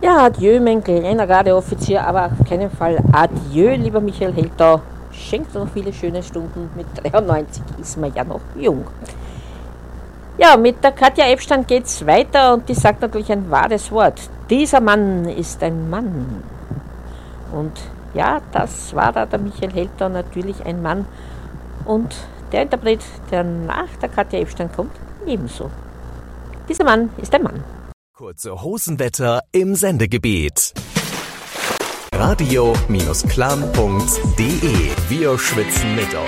Ja, adieu, mein kleiner Gardeoffizier, aber auf keinen Fall adieu, lieber Michael Heldau. Schenkt noch viele schöne Stunden. Mit 93 ist man ja noch jung. Ja, mit der Katja Ebstein geht's weiter und die sagt natürlich ein wahres Wort. Dieser Mann ist ein Mann. Und ja, das war da der Michael Heldau, natürlich ein Mann. Und der Interpret, der nach der Katja Ebstein kommt, ebenso. Dieser Mann ist ein Mann. Kurze Hosenwetter im Sendegebiet. Radio-klamm.de. Wir schwitzen mit euch.